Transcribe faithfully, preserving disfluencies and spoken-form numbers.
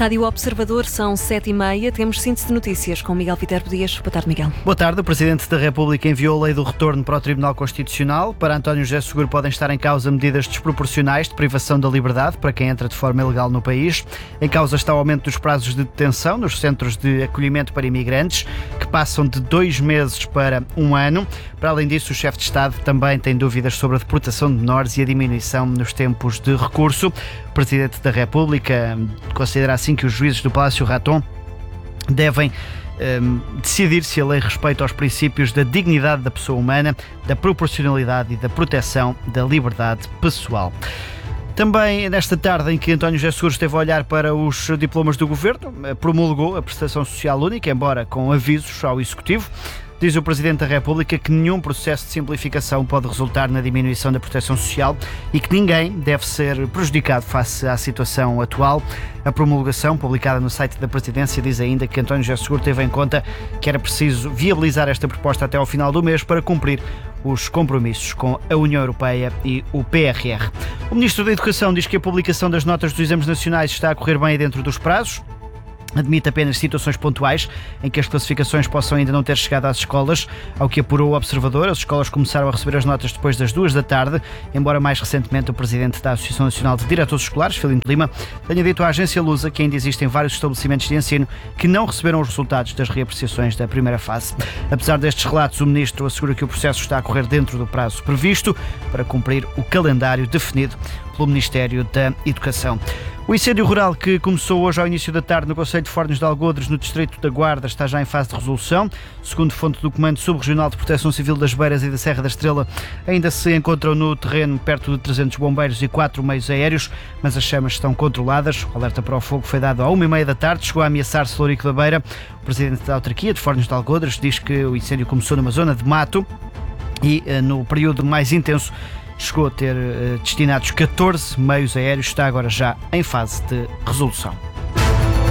Rádio Observador, são sete e meia. Temos síntese de notícias com Miguel Viterbo Dias. Boa tarde, Miguel. Boa tarde. O Presidente da República enviou a lei do retorno para o Tribunal Constitucional. Para António José Seguro podem estar em causa medidas desproporcionais de privação da liberdade para quem entra de forma ilegal no país. Em causa está o aumento dos prazos de detenção nos centros de acolhimento para imigrantes, que passam de dois meses para um ano. Para além disso, o chefe de Estado também tem dúvidas sobre a deportação de menores e a diminuição nos tempos de recurso. O Presidente da República considera assim que os juízes do Palácio Raton devem um, decidir se a lei respeita aos princípios da dignidade da pessoa humana, da proporcionalidade e da proteção da liberdade pessoal. Também nesta tarde em que António José Seguro esteve a olhar para os diplomas do Governo, promulgou a prestação social única, embora com avisos ao Executivo. Diz o Presidente da República que nenhum processo de simplificação pode resultar na diminuição da proteção social e que ninguém deve ser prejudicado face à situação atual. A promulgação, publicada no site da Presidência, diz ainda que António José Seguro teve em conta que era preciso viabilizar esta proposta até ao final do mês para cumprir os compromissos com a União Europeia e o P R R. O Ministro da Educação diz que a publicação das notas dos exames nacionais está a correr bem dentro dos prazos. Admite apenas situações pontuais em que as classificações possam ainda não ter chegado às escolas. Ao que apurou o Observador, as escolas começaram a receber as notas depois das duas da tarde, embora mais recentemente o Presidente da Associação Nacional de Diretores Escolares, Filinto Lima, tenha dito à agência Lusa que ainda existem vários estabelecimentos de ensino que não receberam os resultados das reapreciações da primeira fase. Apesar destes relatos, o Ministro assegura que o processo está a correr dentro do prazo previsto para cumprir o calendário definido pelo Ministério da Educação. O incêndio rural que começou hoje ao início da tarde no concelho de Fornos de Algodres, no distrito da Guarda, está já em fase de resolução. Segundo fonte do Comando Subregional de Proteção Civil das Beiras e da Serra da Estrela, ainda se encontram no terreno perto de trezentos bombeiros e quatro meios aéreos, mas as chamas estão controladas. O alerta para o fogo foi dado à uma e meia da tarde, chegou a ameaçar Celurico da Beira. O Presidente da autarquia de Fornos de Algodres diz que o incêndio começou numa zona de mato e, no período mais intenso, chegou a ter uh, destinados catorze meios aéreos, está agora já em fase de resolução.